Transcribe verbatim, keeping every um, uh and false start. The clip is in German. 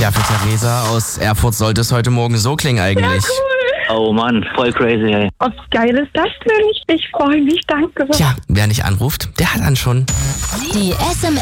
Tja, für Theresa aus Erfurt sollte es heute Morgen so klingen eigentlich. Ja, cool. Oh Mann, voll crazy, ey. Oh, wie geil ist das denn? Ich, ich freue mich, danke. Tja, wer nicht anruft, der hat dann schon. Die S M